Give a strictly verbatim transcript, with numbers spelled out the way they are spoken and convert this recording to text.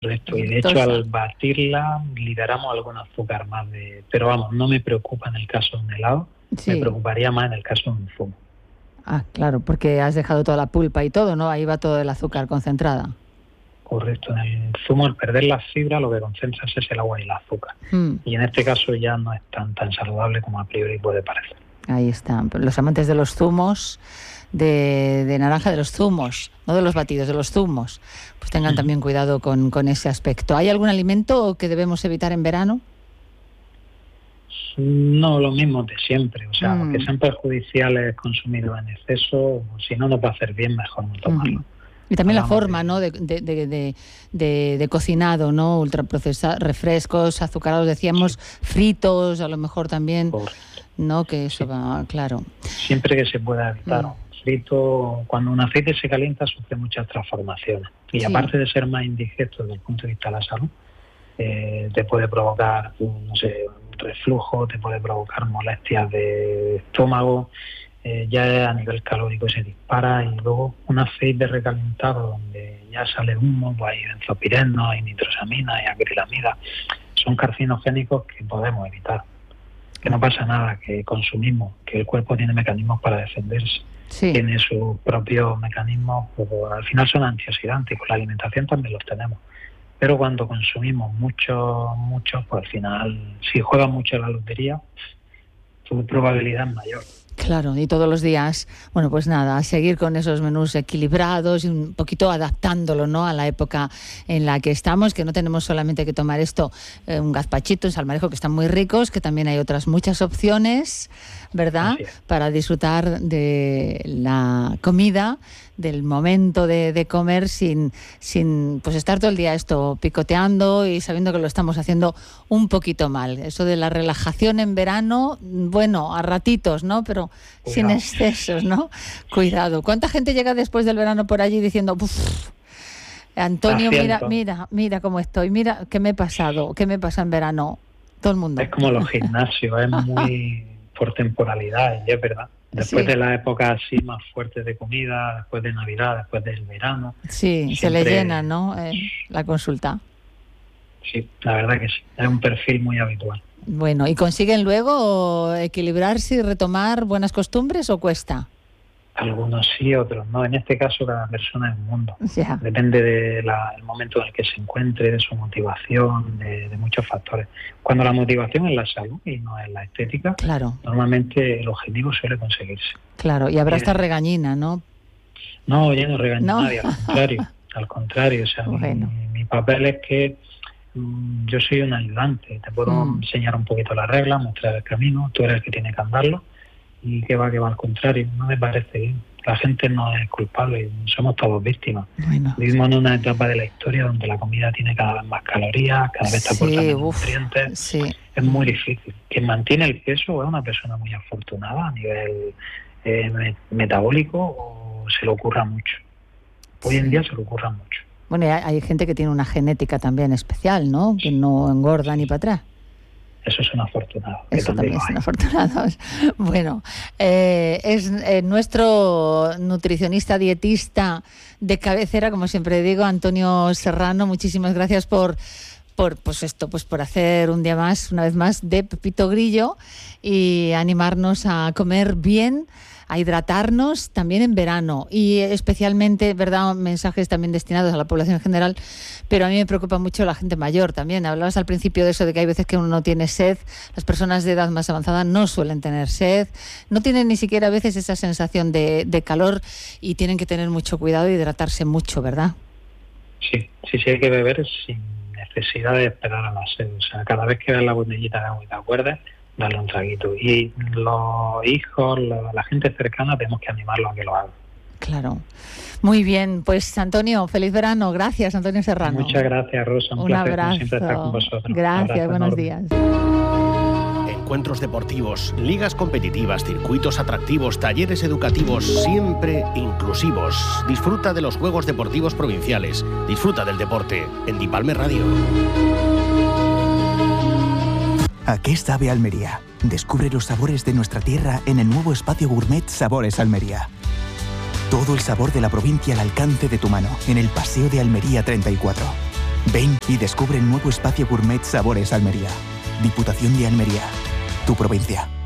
Correcto, y de hecho al batirla liberamos algún azúcar más de... Pero vamos, no me preocupa en el caso de un helado, sí. Me preocuparía más en el caso de un zumo. Ah, claro, porque has dejado toda la pulpa y todo, ¿no? Ahí va todo el azúcar concentrada. Correcto, en el zumo al perder la fibra lo que concentras es el agua y el azúcar. Mm. Y en este caso ya no es tan, tan saludable como a priori puede parecer. Ahí está, los amantes de los zumos... De, de naranja, de los zumos, no de los batidos, de los zumos, pues tengan también cuidado con, con ese aspecto. ¿Hay algún alimento que debemos evitar en verano? No, lo mismo de siempre, o sea, mm. que sean perjudiciales consumidos en exceso, si no nos va a hacer bien, mejor no tomarlo. Mm. Y también Hablamos la forma, de... ¿no? De, de, de, de, de, de cocinado, ¿no? Ultraprocesados, refrescos, azucarados, decíamos, sí. fritos, a lo mejor también, Correcto. ¿no? Que eso sí. va, claro. Siempre que se pueda evitar. Mm. Frito, cuando un aceite se calienta sufre muchas transformaciones y sí. aparte de ser más indigesto desde el punto de vista de la salud, eh, te puede provocar no sé, un reflujo, te puede provocar molestias de estómago, eh, ya a nivel calórico se dispara, y luego un aceite recalentado donde ya sale humo, pues hay benzopirenos, hay nitrosamina, hay acrilamida, son carcinogénicos que podemos evitar, que no pasa nada, que consumimos, que el cuerpo tiene mecanismos para defenderse. Sí. Tiene sus propios mecanismos, pues, al final son antioxidantes, con la alimentación también los tenemos. Pero cuando consumimos mucho, mucho, pues al final, si juegas mucho en la lotería, tu probabilidad es mayor. Claro, y todos los días, bueno, pues nada, a seguir con esos menús equilibrados y un poquito adaptándolo, ¿no?, a la época en la que estamos, que no tenemos solamente que tomar esto, eh, un gazpachito, un salmorejo, que están muy ricos, que también hay otras muchas opciones, ¿verdad?, para disfrutar de la comida, del momento de, de comer sin, sin pues estar todo el día esto picoteando y sabiendo que lo estamos haciendo un poquito mal. Eso de la relajación en verano, bueno, a ratitos, ¿no?, pero Cuidado. sin excesos, ¿no? Cuidado. ¿Cuánta gente llega después del verano por allí diciendo, uff, Antonio, mira, mira, mira cómo estoy, mira qué me he pasado, qué me pasa en verano? Todo el mundo. Es como los gimnasios, es muy por temporalidad, y es verdad. Después sí. de la época así más fuerte de comida, después de Navidad, después del verano. Sí, siempre... se le llena, ¿no?, eh, la consulta. Sí, la verdad que sí. Es un perfil muy habitual. Bueno, ¿y consiguen luego equilibrarse y retomar buenas costumbres o cuesta? Algunos sí, otros no. En este caso, cada persona es un mundo. Ya. Depende del de momento en el que se encuentre, de su motivación, de, de muchos factores. Cuando la motivación es la salud y no es la estética, claro. normalmente el objetivo suele conseguirse. Claro, y habrá esta regañina, ¿no? No, yo no regaño ¿No? a nadie, al contrario. Al contrario, o sea, bueno. mi, mi papel es que mmm, yo soy un ayudante. Te puedo mm. enseñar un poquito las reglas, mostrar el camino, tú eres el que tiene que andarlo. Y que va, que va al contrario, no me parece bien. La gente no es culpable, somos todos víctimas. Bueno. Vivimos en una etapa de la historia donde la comida tiene cada vez más calorías, cada vez te aporta sí, menos nutrientes. Sí. Es muy difícil. Quien mantiene el peso es una persona muy afortunada a nivel eh, metabólico, o se le ocurra mucho. Hoy sí. en día se le ocurra mucho. Bueno, y hay, hay gente que tiene una genética también especial, ¿no? Que no engorda ni para atrás. Eso es un afortunado. Eso también es un afortunado. Bueno, eh, es eh, nuestro nutricionista dietista de cabecera, como siempre digo, Antonio Serrano. Muchísimas gracias por, por pues esto, pues por hacer un día más, una vez más, de Pepito Grillo y animarnos a comer bien, a hidratarnos también en verano, y especialmente, ¿verdad?, mensajes también destinados a la población en general, pero a mí me preocupa mucho la gente mayor también. Hablabas al principio de eso, de que hay veces que uno no tiene sed. Las personas de edad más avanzada no suelen tener sed, no tienen ni siquiera a veces esa sensación de, de calor, y tienen que tener mucho cuidado y hidratarse mucho, ¿verdad? Sí, sí, sí, hay que beber sin necesidad de esperar a la sed. O sea, cada vez que veas la botellita de agua y te acuerdes, darle un traguito. Y los hijos, la, la gente cercana, tenemos que animarlos a que lo hagan. Claro. Muy bien, pues Antonio, feliz verano. Gracias, Antonio Serrano. Muchas gracias, Rosa. Un, un placer, abrazo. Siempre estar con vosotros. Gracias, buenos enorme. días. Encuentros deportivos, ligas competitivas, circuitos atractivos, talleres educativos, siempre inclusivos. Disfruta de los Juegos Deportivos Provinciales. Disfruta del deporte en Dipalme Radio. ¿A qué sabe Almería? Descubre los sabores de nuestra tierra en el nuevo espacio gourmet Sabores Almería. Todo el sabor de la provincia al alcance de tu mano, en el Paseo de Almería treinta y cuatro. Ven y descubre el nuevo espacio gourmet Sabores Almería. Diputación de Almería, tu provincia.